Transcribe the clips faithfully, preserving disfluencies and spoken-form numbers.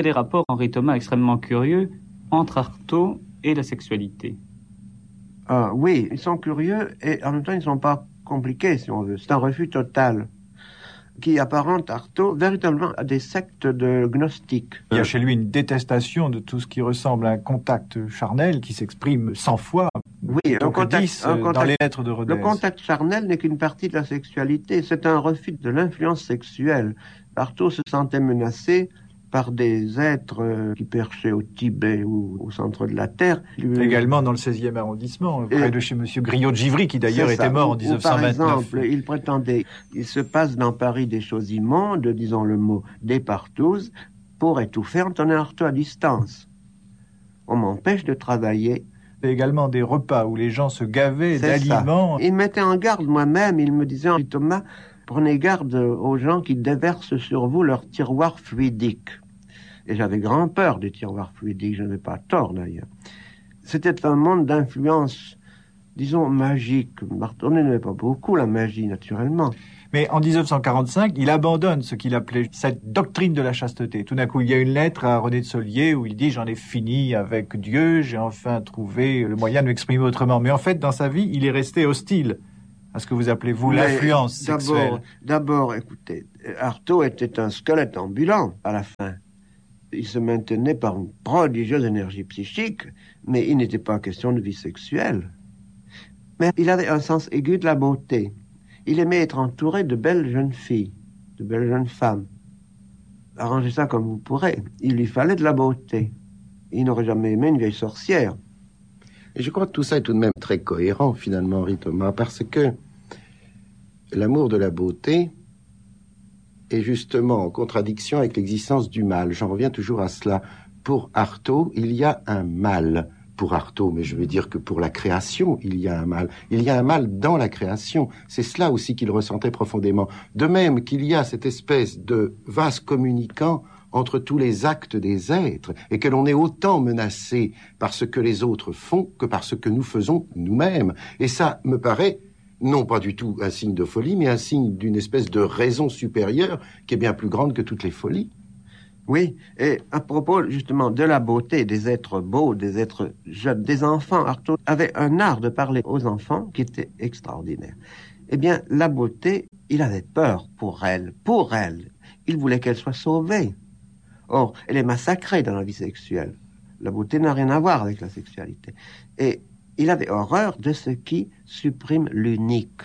a des rapports, Henri Thomas, extrêmement curieux entre Artaud et la sexualité. Ah, oui, ils sont curieux et en même temps ils ne sont pas compliqués, si on veut. C'est un refus total qui apparente Artaud véritablement à des sectes de gnostiques. Il y a chez lui une détestation de tout ce qui ressemble à un contact charnel qui s'exprime cent fois. Oui, un contact, dix, un contact, dans les lettres de Rodez. Le contact charnel n'est qu'une partie de la sexualité. C'est un refus de l'influence sexuelle. Artaud se sentait menacé par des êtres qui perchaient au Tibet ou au centre de la Terre. Également dans le seizième arrondissement, près Et de chez monsieur Griot de Givry, qui d'ailleurs était mort en dix-neuf cent vingt-neuf. Par exemple, il prétendait, il se passe dans Paris des choses immondes, disons le mot, des partouzes, pour étouffer Antonin Artaud à distance. On m'empêche de travailler. Et également des repas où les gens se gavaient d'aliments. Il mettait en garde moi-même, il me disait, Henri Thomas, prenez garde aux gens qui déversent sur vous leur tiroir fluidique. Et j'avais grand peur des tiroirs fluidiques, je n'avais pas tort d'ailleurs. C'était un monde d'influence, disons, magique. Artaud n'aimait pas beaucoup la magie, naturellement. Mais en dix-neuf cent quarante-cinq, il abandonne ce qu'il appelait cette doctrine de la chasteté. Tout d'un coup, il y a une lettre à René de Solier où il dit « J'en ai fini avec Dieu, j'ai enfin trouvé le moyen de m'exprimer autrement ». Mais en fait, dans sa vie, il est resté hostile à ce que vous appelez, vous, l'influence sexuelle. D'abord, écoutez, Artaud était un squelette ambulant à la fin. Il se maintenait par une prodigieuse énergie psychique, mais il n'était pas question de vie sexuelle. Mais il avait un sens aigu de la beauté. Il aimait être entouré de belles jeunes filles, de belles jeunes femmes. Arrangez ça comme vous pourrez. Il lui fallait de la beauté. Il n'aurait jamais aimé une vieille sorcière. Et je crois que tout ça est tout de même très cohérent, finalement, Henri Thomas, parce que l'amour de la beauté est justement en contradiction avec l'existence du mal. J'en reviens toujours à cela. Pour Artaud, il y a un mal. Pour Artaud, mais je veux dire que pour la création, il y a un mal. Il y a un mal dans la création. C'est cela aussi qu'il ressentait profondément. De même qu'il y a cette espèce de vase communicant entre tous les actes des êtres, et que l'on est autant menacé par ce que les autres font que par ce que nous faisons nous-mêmes. Et ça me paraît non pas du tout un signe de folie, mais un signe d'une espèce de raison supérieure qui est bien plus grande que toutes les folies. Oui, et à propos justement de la beauté des êtres beaux, des êtres jeunes, des enfants, Artaud avait un art de parler aux enfants qui était extraordinaire. Eh bien, la beauté, il avait peur pour elle, pour elle. Il voulait qu'elle soit sauvée. Or, elle est massacrée dans la vie sexuelle. La beauté n'a rien à voir avec la sexualité. Et il avait horreur de ce qui supprime l'unique.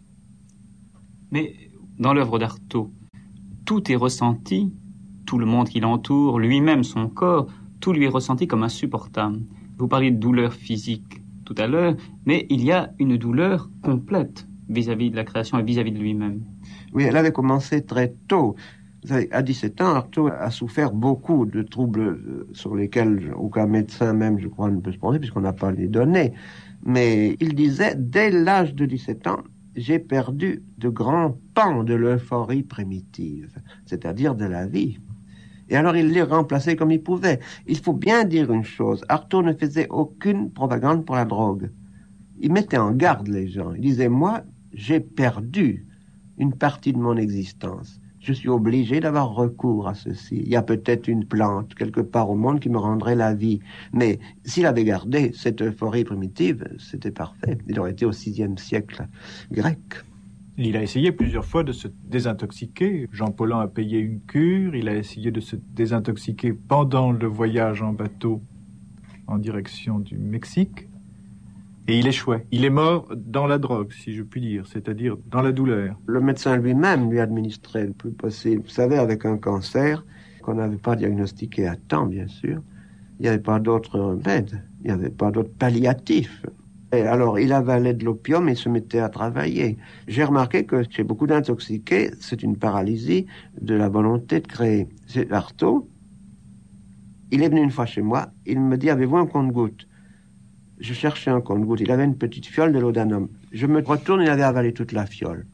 Mais dans l'œuvre d'Artaud, tout est ressenti, tout le monde qui l'entoure, lui-même, son corps, tout lui est ressenti comme insupportable. Vous parliez de douleur physique tout à l'heure, mais il y a une douleur complète vis-à-vis de la création et vis-à-vis de lui-même. Oui, elle avait commencé très tôt. Vous savez, à dix-sept ans, Artaud a souffert beaucoup de troubles sur lesquels aucun médecin même, je crois, ne peut se prononcer puisqu'on n'a pas les données. Mais il disait, dès l'âge de dix-sept ans, j'ai perdu de grands pans de l'euphorie primitive, c'est-à-dire de la vie. Et alors il les remplaçait comme il pouvait. Il faut bien dire une chose, Artaud ne faisait aucune propagande pour la drogue. Il mettait en garde les gens. Il disait, moi, j'ai perdu une partie de mon existence. Je suis obligé d'avoir recours à ceci. Il y a peut-être une plante quelque part au monde qui me rendrait la vie. Mais s'il avait gardé cette euphorie primitive, c'était parfait. Il aurait été au sixième siècle grec. Il a essayé plusieurs fois de se désintoxiquer. Jean Paulhan a payé une cure. Il a essayé de se désintoxiquer pendant le voyage en bateau en direction du Mexique. Et il échouait. Il est mort dans la drogue, si je puis dire, c'est-à-dire dans la douleur. Le médecin lui-même lui administrait le plus possible. Vous savez, avec un cancer qu'on n'avait pas diagnostiqué à temps, bien sûr, il n'y avait pas d'autre remède, il n'y avait pas d'autre palliatif. Et alors, il avalait de l'opium et se mettait à travailler. J'ai remarqué que chez beaucoup d'intoxiqués, c'est une paralysie de la volonté de créer. C'est Artaud. Il est venu une fois chez moi, il me dit, avez-vous un compte-gouttes ? Je cherchais un compte-gouttes. Il avait une petite fiole de laudanum. Je me retourne, il avait avalé toute la fiole.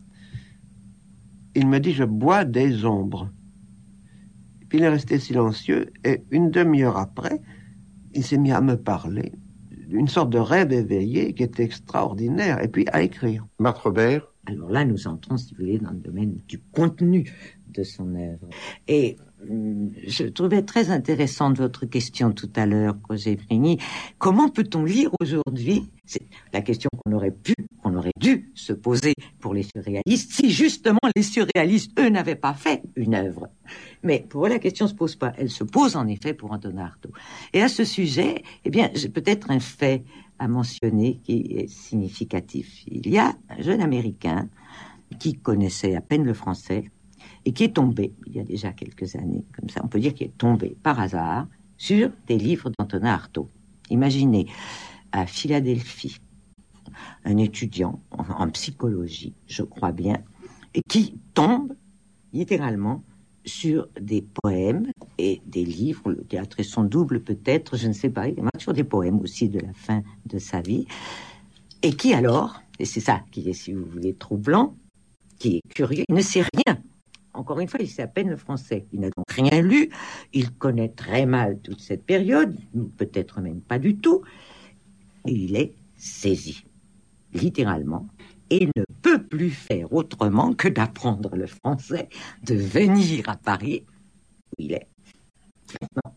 Il me dit, je bois des ombres. Puis il est resté silencieux et une demi-heure après, il s'est mis à me parler. Une sorte de rêve éveillé qui est extraordinaire. Et puis à écrire. Marthe Robert. Alors là, nous entrons, si vous voulez, dans le domaine du contenu de son œuvre. Et je trouvais très intéressante votre question tout à l'heure, Roger Vrigny. Comment peut-on lire aujourd'hui? C'est la question qu'on aurait pu, qu'on aurait dû se poser pour les surréalistes, si justement les surréalistes, eux, n'avaient pas fait une œuvre. Mais pour eux, la question se pose pas. Elle se pose en effet pour Antonin Artaud. Et à ce sujet, eh bien, j'ai peut-être un fait à mentionner qui est significatif. Il y a un jeune Américain qui connaissait à peine le français et qui est tombé, il y a déjà quelques années, comme ça, on peut dire qu'il est tombé par hasard sur des livres d'Antonin Artaud. Imaginez, à Philadelphie, un étudiant en, en psychologie, je crois bien, et qui tombe littéralement sur des poèmes et des livres, le théâtre et son double peut-être, je ne sais pas, sur des poèmes aussi de la fin de sa vie, et qui alors, et c'est ça qui est, si vous voulez, troublant, qui est curieux, il ne sait rien. Encore une fois, il sait à peine le français. Il n'a donc rien lu. Il connaît très mal toute cette période, peut-être même pas du tout. Et il est saisi, littéralement. Et il ne peut plus faire autrement que d'apprendre le français, de venir à Paris, où il est maintenant,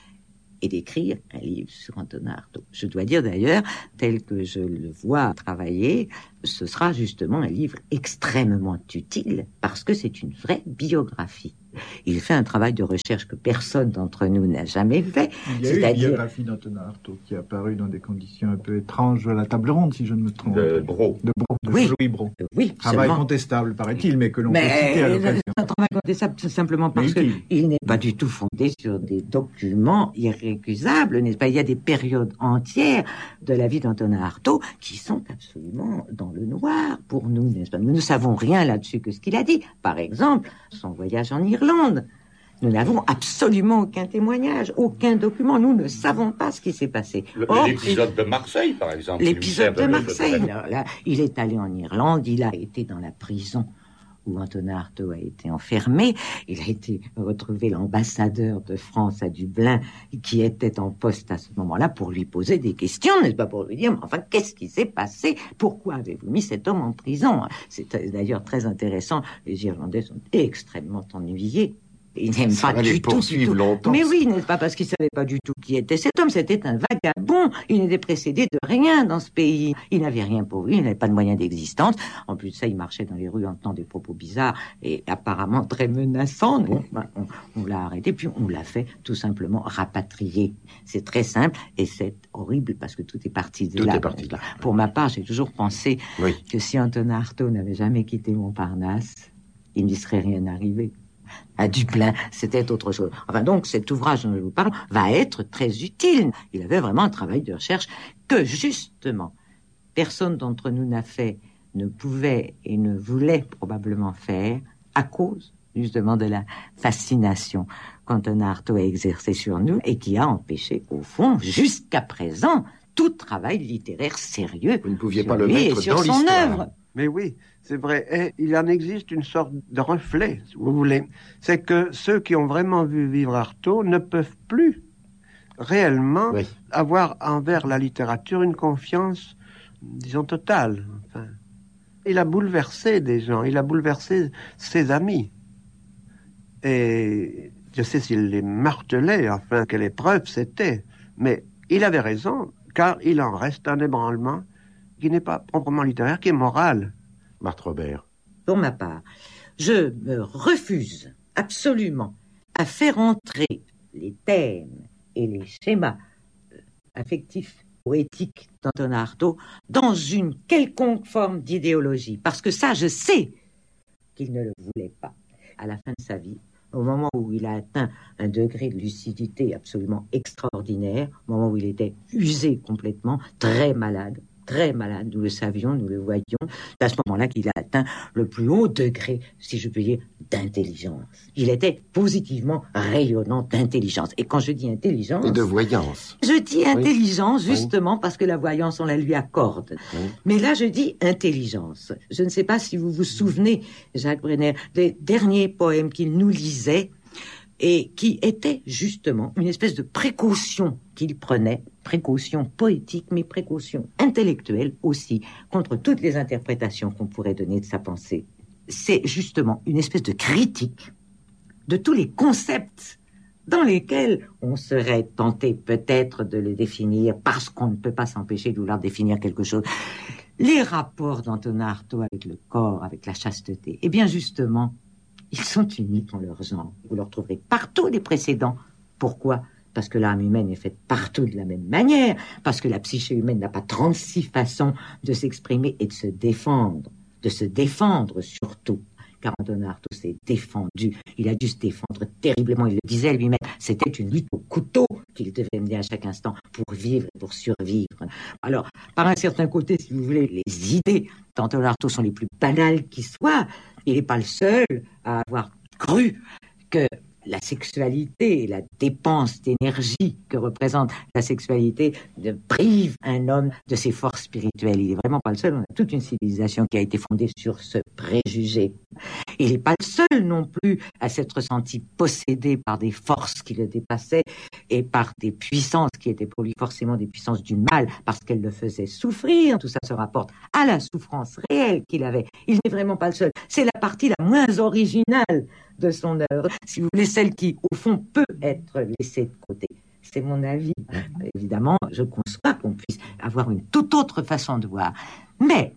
et d'écrire un livre sur Antonin Artaud. Je dois dire d'ailleurs, tel que je le vois travailler, ce sera justement un livre extrêmement utile parce que c'est une vraie biographie. Il fait un travail de recherche que personne d'entre nous n'a jamais fait. Il y a eu une biographie d'Antonin Artaud qui est apparue dans des conditions un peu étranges à la table ronde, si je ne me trompe. De Brault. De Brault, de Oui. Louis Brault. Euh, oui, Travail seulement... contestable, paraît-il, mais que l'on mais peut citer à l'occasion. C'est un travail contestable tout simplement parce Mais qu'il n'est pas du tout fondé sur des documents irrécusables, n'est-ce pas? Il y a des périodes entières de la vie d'Antonin Artaud qui sont absolument dans le noir pour nous, n'est-ce pas? Nous ne savons rien là-dessus que ce qu'il a dit. Par exemple, son voyage en Irlande. Nous n'avons absolument aucun témoignage, aucun document. Nous ne savons pas ce qui s'est passé. Le, l'épisode de Marseille, par exemple. L'épisode de Marseille. Là, là, il est allé en Irlande, il a été dans la prison où Antonin Artaud a été enfermé. Il a été retrouvé l'ambassadeur de France à Dublin, qui était en poste à ce moment-là, pour lui poser des questions, n'est-ce pas, pour lui dire, mais enfin, qu'est-ce qui s'est passé? Pourquoi avez-vous mis cet homme en prison? C'est d'ailleurs très intéressant. Les Irlandais sont extrêmement ennuyés. Il n'aime pas du tout, du tout. Longtemps. Mais oui, n'est-ce pas, parce qu'il ne savait pas du tout qui était cet homme. C'était un vagabond. Il n'était précédé de rien dans ce pays. Il n'avait rien pour lui. Il n'avait pas de moyens d'existence. En plus de ça, il marchait dans les rues en tenant des propos bizarres et apparemment très menaçants. Bon, ben, on, on l'a arrêté, puis on l'a fait tout simplement rapatrier. C'est très simple et c'est horrible parce que tout est parti de tout là. Est parti de là. Pour ma part, j'ai toujours pensé oui. que si Antonin Artaud n'avait jamais quitté Montparnasse, il n'y serait rien arrivé. À Dublin, c'était autre chose. Enfin donc, cet ouvrage dont je vous parle va être très utile. Il avait vraiment un travail de recherche que, justement, personne d'entre nous n'a fait, ne pouvait et ne voulait probablement faire à cause, justement, de la fascination qu'Antonin Artaud a exercée sur nous et qui a empêché, au fond, jusqu'à présent, tout travail littéraire sérieux. Vous ne pouviez sur pas le lui mettre et sur dans son l'histoire. œuvre. Mais oui, c'est vrai. Et il en existe une sorte de reflet, si vous voulez. C'est que ceux qui ont vraiment vu vivre Artaud ne peuvent plus réellement oui. avoir envers la littérature une confiance, disons, totale. Enfin, il a bouleversé des gens, il a bouleversé ses amis. Et je sais s'il les martelait, enfin, quelle épreuve c'était. Mais il avait raison, car il en reste un ébranlement qui n'est pas proprement littéraire, qui est moral. Marthe Robert. Pour ma part, je me refuse absolument à faire entrer les thèmes et les schémas affectifs, poétiques d'Antonin Artaud dans une quelconque forme d'idéologie. Parce que ça, je sais qu'il ne le voulait pas. À la fin de sa vie, au moment où il a atteint un degré de lucidité absolument extraordinaire, au moment où il était usé complètement, très malade, très malade, nous le savions, nous le voyions, c'est à ce moment-là qu'il a atteint le plus haut degré, si je peux dire, d'intelligence. Il était positivement rayonnant d'intelligence. Et quand je dis intelligence... Et de voyance. Je dis intelligence, oui. Justement, oui. Parce que la voyance, on la lui accorde. Oui. Mais là, je dis intelligence. Je ne sais pas si vous vous souvenez, Jacques Brenner, des derniers poèmes qu'il nous lisait, et qui était justement une espèce de précaution qu'il prenait, précaution poétique, mais précaution intellectuelle aussi, contre toutes les interprétations qu'on pourrait donner de sa pensée. C'est justement une espèce de critique de tous les concepts dans lesquels on serait tenté peut-être de les définir parce qu'on ne peut pas s'empêcher de vouloir définir quelque chose. Les rapports d'Antonin Artaud avec le corps, avec la chasteté, eh bien justement, ils sont uniques en leur genre. Vous leur trouverez partout des précédents. Pourquoi ? Parce que l'âme humaine est faite partout de la même manière, parce que la psyché humaine n'a pas trente-six façons de s'exprimer et de se défendre, de se défendre surtout. Car Antonin Artaud s'est défendu. Il a dû se défendre terriblement. Il le disait lui-même. C'était une lutte au couteau qu'il devait mener à chaque instant pour vivre et pour survivre. Alors, par un certain côté, si vous voulez, les idées d'Antonin Artaud sont les plus banales qui soient. Il n'est pas le seul à avoir cru que la sexualité, la dépense d'énergie que représente la sexualité de prive un homme de ses forces spirituelles. Il n'est vraiment pas le seul. On a toute une civilisation qui a été fondée sur ce préjugé. Il n'est pas le seul non plus à s'être senti possédé par des forces qui le dépassaient et par des puissances qui étaient pour lui forcément des puissances du mal parce qu'elles le faisaient souffrir. Tout ça se rapporte à la souffrance réelle qu'il avait. Il n'est vraiment pas le seul. C'est la partie la moins originale de son œuvre, si vous voulez, celle qui, au fond, peut être laissée de côté. C'est mon avis. Évidemment, je conçois qu'on puisse avoir une toute autre façon de voir. Mais,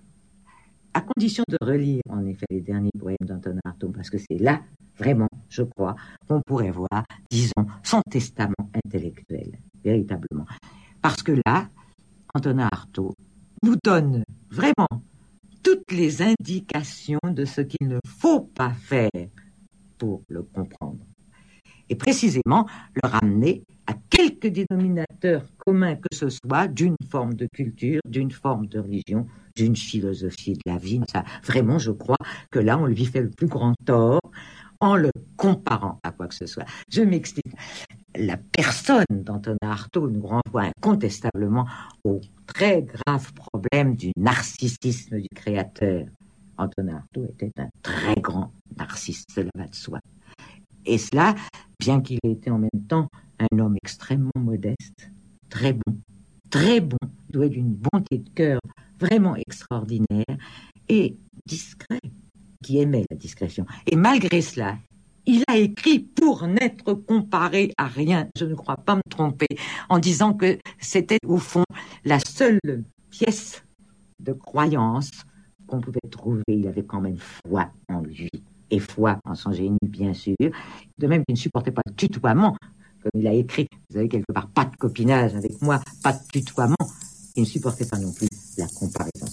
à condition de relire, en effet, les derniers poèmes d'Antonin Artaud, parce que c'est là, vraiment, je crois, qu'on pourrait voir, disons, son testament intellectuel, véritablement. Parce que là, Antonin Artaud nous donne vraiment toutes les indications de ce qu'il ne faut pas faire pour le comprendre. Et précisément, le ramener à quelques dénominateurs communs que ce soit d'une forme de culture, d'une forme de religion, d'une philosophie de la vie. Ça, vraiment, je crois que là, on lui fait le plus grand tort en le comparant à quoi que ce soit. Je m'explique. La personne d'Antonin Artaud nous renvoie incontestablement au très grave problème du narcissisme du créateur. Antonin Artaud était un très grand narcisse, cela va de soi. Et cela, bien qu'il ait été en même temps un homme extrêmement modeste, très bon, très bon, doué d'une bonté de cœur vraiment extraordinaire et discret, qui aimait la discrétion. Et malgré cela, il a écrit pour n'être comparé à rien, je ne crois pas me tromper, en disant que c'était au fond la seule pièce de croyance qu'on pouvait trouver. Il avait quand même foi en lui, et foi en son génie, bien sûr. De même qu'il ne supportait pas le tutoiement, comme il a écrit, vous avez quelque part, pas de copinage avec moi, pas de tutoiement. Il ne supportait pas non plus la comparaison.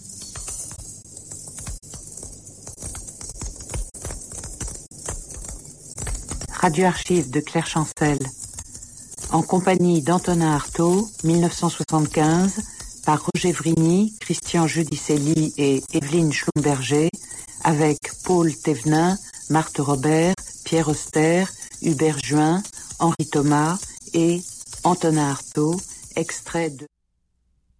Radio Archives de Claire Chancel, en compagnie d'Antonin Artaud, mille neuf cent soixante-quinze, par Roger Vrigny, Christian Judicelli et Evelyne Schlumberger, avec Paul Thévenin, Marthe Robert, Pierre Auster, Hubert Juin, Henri Thomas et Antonin Artaud, extrait de